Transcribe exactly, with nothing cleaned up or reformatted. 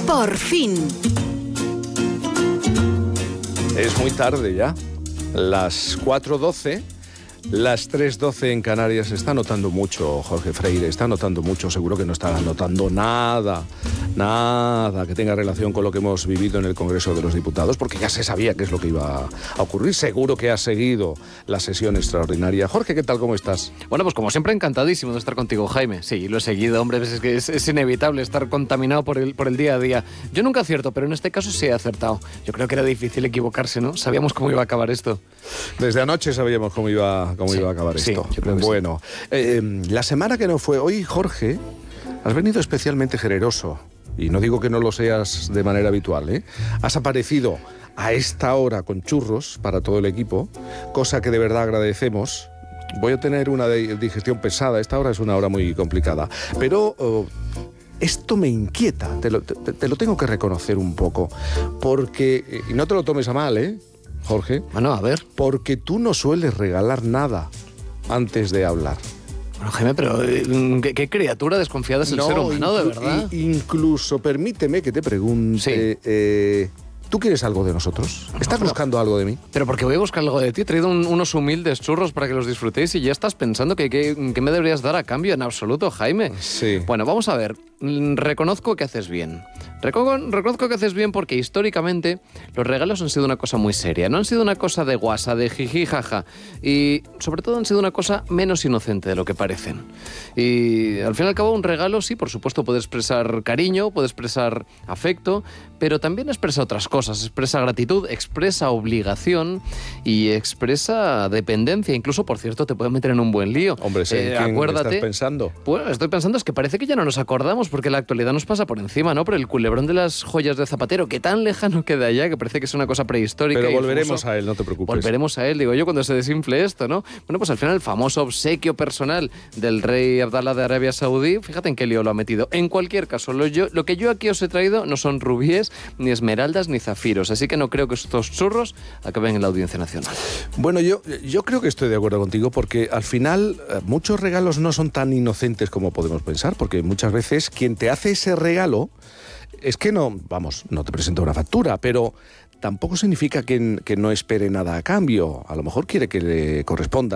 Por fin. Es muy tarde ya. Las cuatro doce, las tres doce en Canarias. Está notando mucho, Jorge Freire, está notando mucho. Seguro que no está notando nada, nada que tenga relación con lo que hemos vivido en el Congreso de los Diputados, porque ya se sabía qué es lo que iba a ocurrir. Seguro que ha seguido la sesión extraordinaria. Jorge, ¿qué tal? ¿Cómo estás? Bueno, pues como siempre, encantadísimo de estar contigo, Jaime. Sí, lo he seguido, hombre, es que es, es inevitable estar contaminado por el, por el día a día. Yo nunca acierto, pero en este caso sí he acertado. Yo creo que era difícil equivocarse, ¿no? Sabíamos cómo iba a acabar esto. Desde anoche sabíamos cómo iba, cómo sí, iba a acabar sí, esto. Yo creo que bueno, sí. eh, la semana que no fue hoy, Jorge, has venido especialmente generoso. Y no digo que no lo seas de manera habitual, ¿eh? Has aparecido a esta hora con churros para todo el equipo, cosa que de verdad agradecemos. Voy a tener una digestión pesada, esta hora es una hora muy complicada, pero oh, esto me inquieta, te lo, te, te lo tengo que reconocer un poco, porque, y no te lo tomes a mal, ¿eh, Jorge? Bueno, a ver. Porque tú no sueles regalar nada antes de hablar. Bueno, Jaime, pero ¿qué, qué criatura desconfiada es el no, ser humano, de inclu- verdad? Incluso, permíteme que te pregunte, Sí. eh, ¿tú quieres algo de nosotros? ¿Estás pero- buscando algo de mí? Pero porque voy a buscar algo de ti. He traído un- unos humildes churros para que los disfrutéis y ya estás pensando que, que, que me deberías dar a cambio. En absoluto, Jaime. Sí. Bueno, vamos a ver. Mm, Reconozco que haces bien. Reco- Reconozco que haces bien porque históricamente los regalos han sido una cosa muy seria. No han sido una cosa de guasa, de jiji, jaja. Y sobre todo han sido una cosa menos inocente de lo que parecen. Y al fin y al cabo un regalo, sí, por supuesto, puede expresar cariño, puede expresar afecto, pero también expresa otras cosas. Expresa gratitud, expresa obligación y expresa dependencia. Incluso, por cierto, te puede meter en un buen lío. Hombre, sé Eh, ¿en quién acuérdate. estás pensando? Pues estoy pensando, es que parece que ya no nos acordamos porque la actualidad nos pasa por encima, ¿no? Pero el culebrón de las joyas de Zapatero, que tan lejano queda ya, que parece que es una cosa prehistórica. Pero y volveremos famoso. a él, no te preocupes. Volveremos a él, digo yo, cuando se desinfle esto, ¿no? Bueno, pues al final el famoso obsequio personal del rey Abdalá de Arabia Saudí, fíjate en qué lío lo ha metido. En cualquier caso, lo, yo, lo que yo aquí os he traído no son rubíes, ni esmeraldas, ni zafiros, así que no creo que estos churros acaben en la Audiencia Nacional. Bueno, yo, yo creo que estoy de acuerdo contigo porque al final eh, muchos regalos no son tan inocentes como podemos pensar, porque muchas veces quien te hace ese regalo es que no, vamos, no te presenta una factura, pero tampoco significa que, que no espere nada a cambio. A lo mejor quiere que le corresponda